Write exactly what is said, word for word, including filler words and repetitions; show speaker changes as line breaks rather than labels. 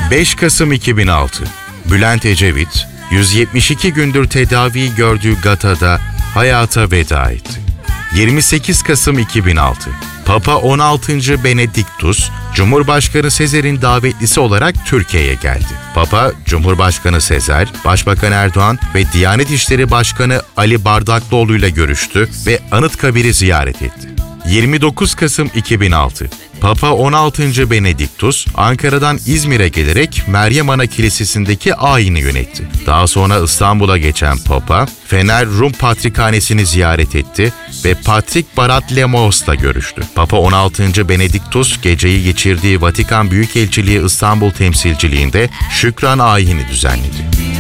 beş Kasım iki bin altı, Bülent Ecevit, yüz yetmiş iki gündür tedavi gördüğü Gata'da hayata veda etti. yirmi sekiz Kasım iki bin altı, Papa on altıncı Benediktus, Cumhurbaşkanı Sezer'in davetlisi olarak Türkiye'ye geldi. Papa, Cumhurbaşkanı Sezer, Başbakan Erdoğan ve Diyanet İşleri Başkanı Ali Bardaklıoğlu ile görüştü ve Anıtkabir'i ziyaret etti. yirmi dokuz Kasım iki bin altı, Papa on altıncı Benediktus, Ankara'dan İzmir'e gelerek Meryem Ana Kilisesi'ndeki ayini yönetti. Daha sonra İstanbul'a geçen Papa, Fener Rum Patrikhanesi'ni ziyaret etti ve Patrik Baratlemaos'la görüştü. Papa on altıncı Benediktus, geceyi geçirdiği Vatikan Büyükelçiliği İstanbul temsilciliğinde Şükran ayini düzenledi.